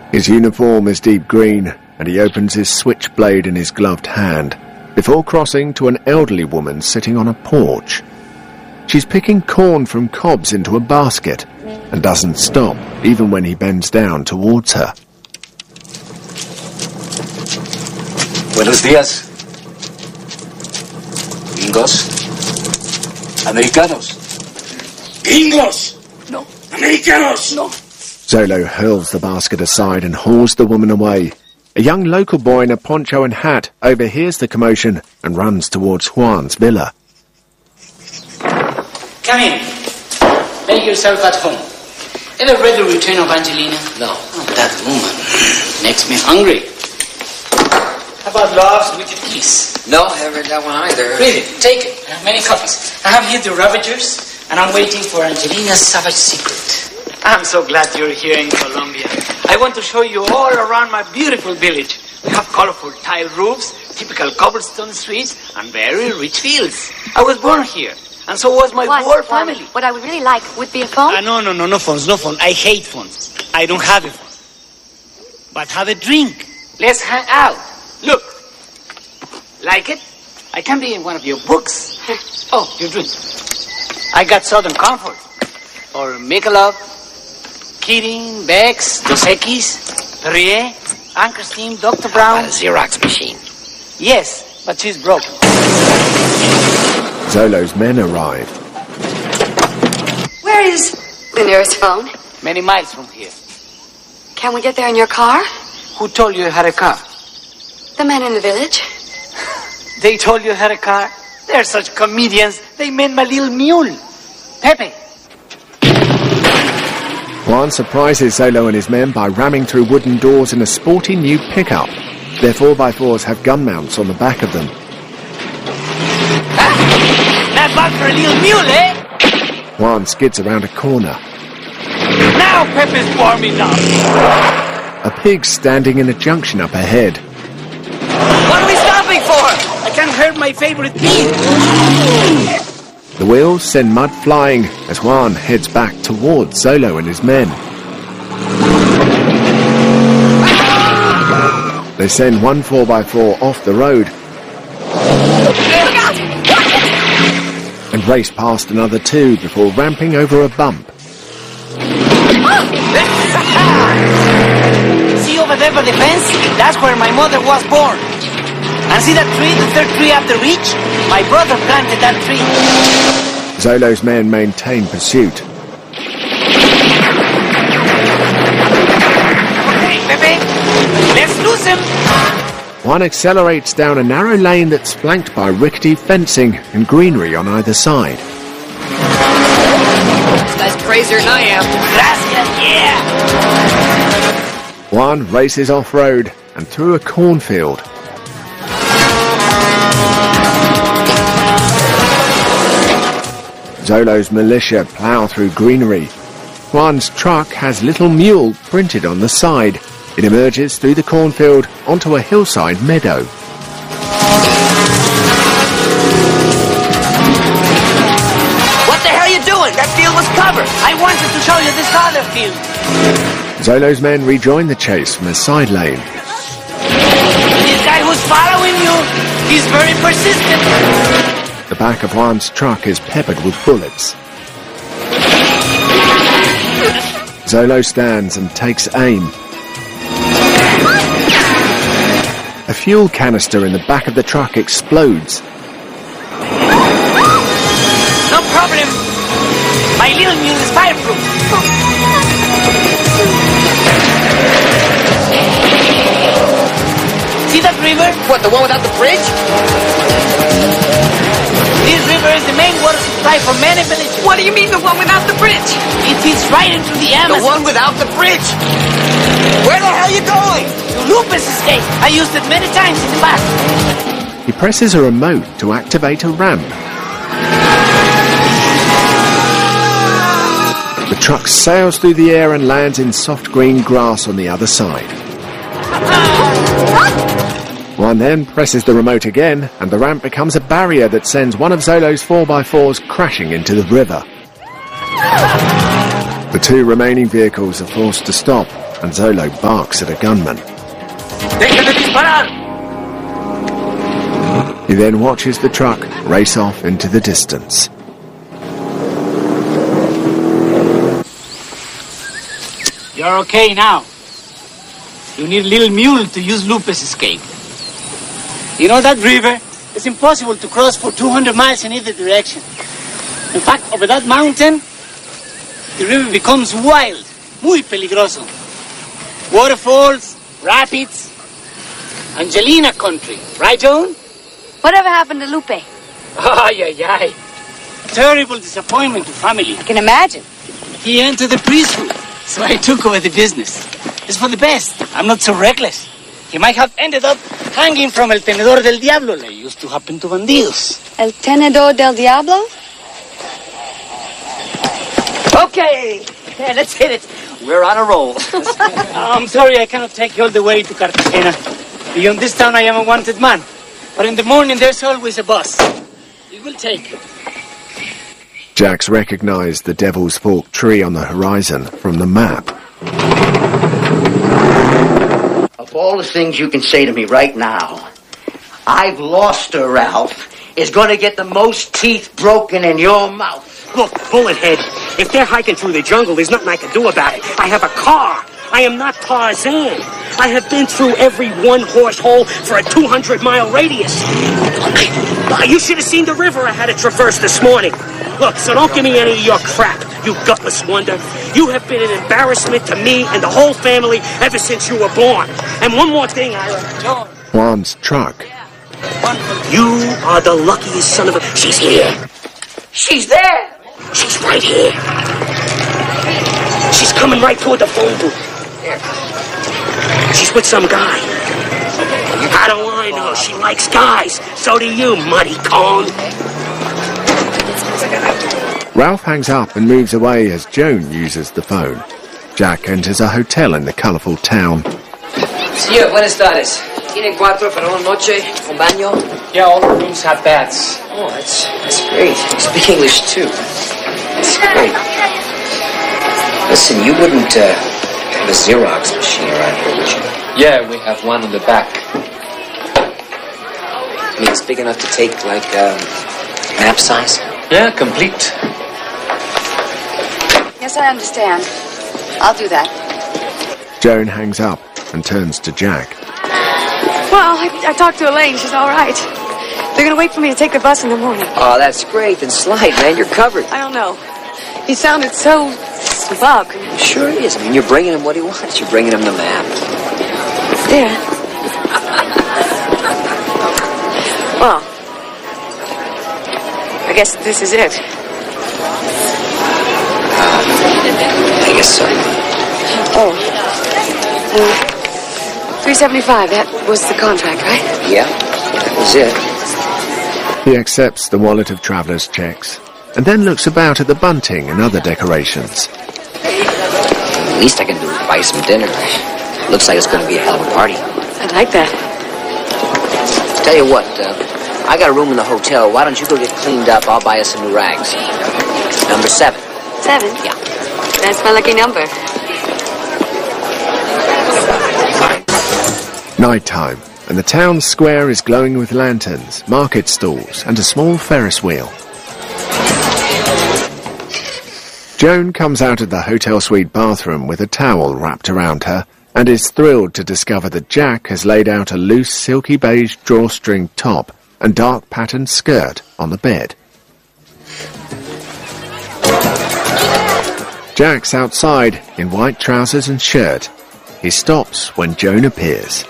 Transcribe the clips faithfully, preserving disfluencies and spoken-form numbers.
His uniform is deep green, and he opens his switchblade in his gloved hand, before crossing to an elderly woman sitting on a porch. She's picking corn from cobs into a basket, and doesn't stop, even when he bends down towards her. Buenos días. Gringos. Americanos. Gringos! No. Americanos! No. Zolo hurls the basket aside and hauls the woman away. A young local boy in a poncho and hat overhears the commotion and runs towards Juan's villa. Come in. Make yourself at home. Ever read The Return of Angelina? No. Oh, that woman makes me hungry. How about Love's Wicked Kiss? No, I haven't read that one either. Read it. Take it. I have many copies. I have here The Ravagers, and I'm waiting for Angelina's Savage Secret. I'm so glad you're here in Colombia. I want to show you all around my beautiful village. We have colorful tile roofs, typical cobblestone streets, and very rich fields. I was born here, and so was my What? whole family. What I would really like would be a phone. Uh, no, no, no, no phones, no phone. I hate phones. I don't have a phone. But have a drink. Let's hang out. Look. Like it? I can be in one of your books. Oh, your drink. I got Southern Comfort. Or Michelob. Keating, Beck's, Dos Equis, Perrier, Anchor Steam, Doctor Brown. A Xerox machine. Yes, but she's broken. Zolo's men arrive. Where is the nearest phone? Many miles from here. Can we get there in your car? Who told you you had a car? The men in the village. They told you you had a car? They're such comedians. They meant my little mule. Pepe. Juan surprises Zolo and his men by ramming through wooden doors in a sporty new pickup. Their four by fours have gun mounts on the back of them. Ah, not bad for a little mule, eh? Juan skids around a corner. Now Pepe's warming up. A pig standing in a junction up ahead. What are we stopping for? I can't hurt my favorite pig. The wheels send mud flying as Juan heads back towards Zolo and his men. They send one four by four off the road and race past another two before ramping over a bump. See over there by the fence? That's where my mother was born. And see that tree, the third tree after reach? My brother planted that tree. Zolo's men maintain pursuit. Okay, Pepe, let's lose him. One accelerates down a narrow lane that's flanked by rickety fencing and greenery on either side. This guy's crazier than I am. Gracias, yeah. One races off-road and through a cornfield. Zolo's militia plough through greenery. Juan's truck has Little Mule printed on the side. It emerges through the cornfield onto a hillside meadow. What the hell are you doing? That field was covered. I wanted to show you this other field. Zolo's men rejoin the chase from a side lane. This guy who's following you, he's very persistent. The back of Juan's truck is peppered with bullets. Zolo stands and takes aim. A fuel canister in the back of the truck explodes. No problem. My little mule is fireproof. See that river? What, the one without the bridge? This river is the main water supply for many villages. What do you mean, the one without the bridge? It feeds right into the Amazon. The one without the bridge? Where the hell are you going? To Lupus Estate. I used it many times in the past. He presses a remote to activate a ramp. The truck sails through the air and lands in soft green grass on the other side. One then presses the remote again, and the ramp becomes a barrier that sends one of Zolo's four by fours crashing into the river. The two remaining vehicles are forced to stop and Zolo barks at a gunman. ¡Deja de disparar! He then watches the truck race off into the distance. You're okay now. You need a little mule to use Lupe's escape. You know that river? It's impossible to cross for two hundred miles in either direction. In fact, over that mountain, the river becomes wild, muy peligroso. Waterfalls, rapids, Angelina country, right, Joan? Whatever happened to Lupe? Ay, ay, ay. Terrible disappointment to family. I can imagine. He entered the priesthood, so I took over the business. It's for the best. I'm not so reckless. He might have ended up hanging from el tenedor del diablo, like used to happen to bandidos. El tenedor del diablo? Okay, yeah, let's hit it. We're on a roll. I'm sorry I cannot take you all the way to Cartagena. Beyond this town I am a wanted man. But in the morning there's always a bus. It will take you. Jax recognized the Devil's Fork tree on the horizon from the map. Of all the things you can say to me right now, I've lost her, Ralph, is going to get the most teeth broken in your mouth. Look, Bullethead, if they're hiking through the jungle, there's nothing I can do about it. I have a car. I am not Tarzan. I have been through every one-horse hole for a two hundred mile radius. You should have seen the river I had to traverse this morning. Look, so don't give me any of your crap, you gutless wonder. You have been an embarrassment to me and the whole family ever since you were born. And one more thing, Ira. Juan's truck. You are the luckiest son of a... She's here. She's there. She's right here. She's coming right toward the phone booth. She's with some guy. How do I know? She likes guys. So do you, muddy cone. Ralph hangs up and moves away as Joan uses the phone. Jack enters a hotel in the colourful town. Señor, buenas tardes. ¿Tiene cuatro para una noche con baño? Yeah, all the rooms have baths. Oh, that's, that's great. You speak English, too. That's great. Listen, you wouldn't uh, have a Xerox machine around here, would you? Yeah, we have one on the back. I mean, it's big enough to take, like, um, map size? Yeah, complete. Yes, I understand. I'll do that. Joan hangs up and turns to Jack. Well, I, I talked to Elaine. She's all right. They're going to wait for me to take the bus in the morning. Oh, that's great. Then slide, man. You're covered. I don't know. He sounded so smug. Sure is. I mean, you're bringing him what he wants. You're bringing him the map. Yeah. Well, I guess this is it. Uh, I guess so. Oh. Uh, three seventy-five. That was the contract, right? Yeah, that was it. He accepts the wallet of traveller's checks and then looks about at the bunting and other decorations. The least I can do is buy some dinner. Looks like it's going to be a hell of a party. I'd like that. Tell you what, uh, I got a room in the hotel. Why don't you go get cleaned up? I'll buy us some new rags. Number seven. Seven? Yeah. That's my lucky number. Nighttime, and the town square is glowing with lanterns, market stalls, and a small Ferris wheel. Joan comes out of the hotel suite bathroom with a towel wrapped around her and is thrilled to discover that Jack has laid out a loose silky beige drawstring top and dark patterned skirt on the bed. Jack's outside in white trousers and shirt. He stops when Joan appears.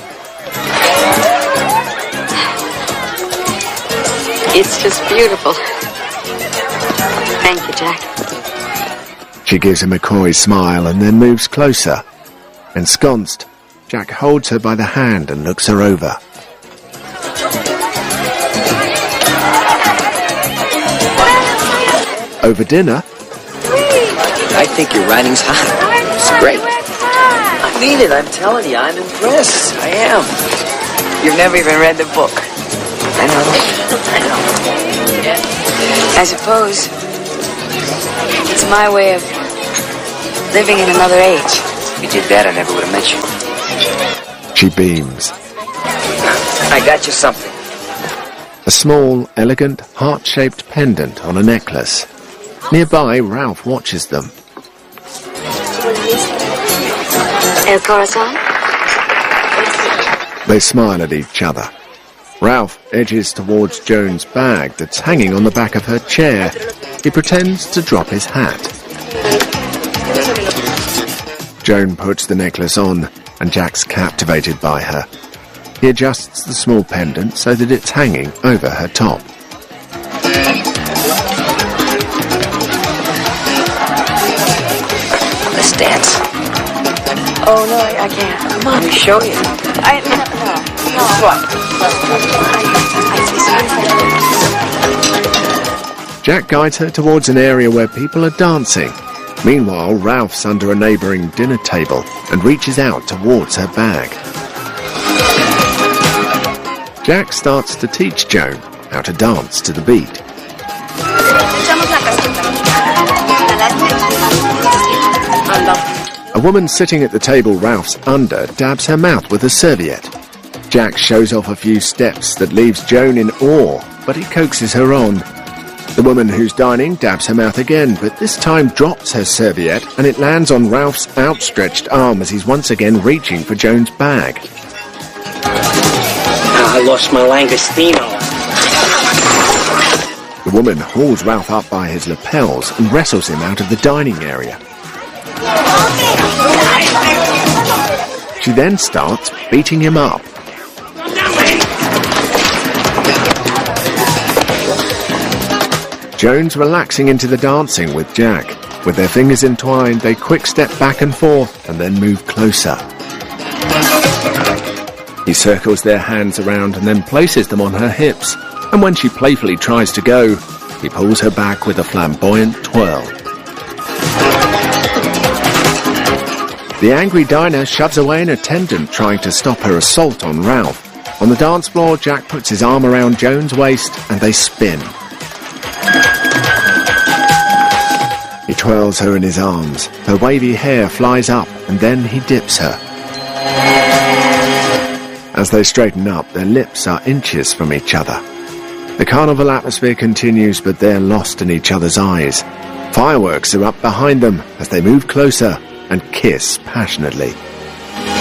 It's just beautiful. Thank you, Jack. She gives him a coy smile and then moves closer. Ensconced, Jack holds her by the hand and looks her over. Over dinner? I think your writing's hot. It's great. I mean it, I'm telling you, I'm impressed. I am. You've never even read the book. I know. I know. I suppose it's my way of living in another age. you did that, I never would have met you. She beams. I got you something. A small, elegant, heart-shaped pendant on a necklace. Nearby, Ralph watches them. El Corazon? They smile at each other. Ralph edges towards Joan's bag that's hanging on the back of her chair. He pretends to drop his hat. Joan puts the necklace on, and Jack's captivated by her. He adjusts the small pendant so that it's hanging over her top. Let's dance. Oh, no, I, I can't. Come on, let me show you. I, no, no. no. What? Jack guides her towards an area where people are dancing. Meanwhile, Ralph's under a neighbouring dinner table and reaches out towards her bag. Jack starts to teach Joan how to dance to the beat. A woman sitting at the table Ralph's under dabs her mouth with a serviette. Jack shows off a few steps that leaves Joan in awe, but he coaxes her on. The woman who's dining dabs her mouth again, but this time drops her serviette and it lands on Ralph's outstretched arm as he's once again reaching for Joan's bag. I lost my Langostino. The woman hauls Ralph up by his lapels and wrestles him out of the dining area. She then starts beating him up. Joan's relaxing into the dancing with Jack. With their fingers entwined, they quick step back and forth and then move closer. He circles their hands around and then places them on her hips, and when she playfully tries to go, he pulls her back with a flamboyant twirl. The angry diner shoves away an attendant trying to stop her assault on Ralph. On the dance floor, Jack puts his arm around Joan's waist and they spin. He twirls her in his arms. Her wavy hair flies up and then he dips her. As they straighten up, their lips are inches from each other. The carnival atmosphere continues, but they're lost in each other's eyes. Fireworks are up behind them as they move closer and kiss passionately.